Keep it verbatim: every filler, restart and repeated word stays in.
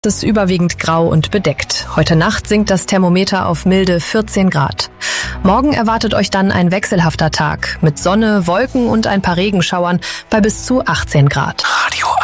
Es ist überwiegend grau und bedeckt. Heute Nacht sinkt das Thermometer auf milde vierzehn Grad. Morgen erwartet euch dann ein wechselhafter Tag mit Sonne, Wolken und ein paar Regenschauern bei bis zu achtzehn Grad. Radio